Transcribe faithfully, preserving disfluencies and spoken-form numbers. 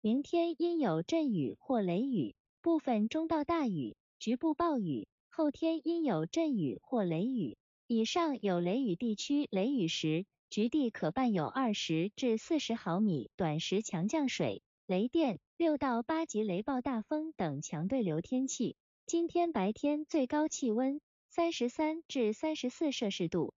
明天阴有阵雨或雷雨，部分中到大雨，局部暴雨。后天阴有阵雨或雷雨，以上有雷雨地区雷雨时，局地可伴有二十至四十毫米短时强降水、雷电、六到八级雷暴大风等强对流天气。今天白天最高气温三十三至三十四摄氏度，